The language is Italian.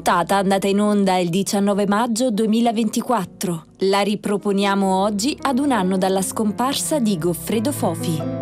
puntata andata in onda il 19 maggio 2024. La riproponiamo oggi ad un anno dalla scomparsa di Goffredo Fofi.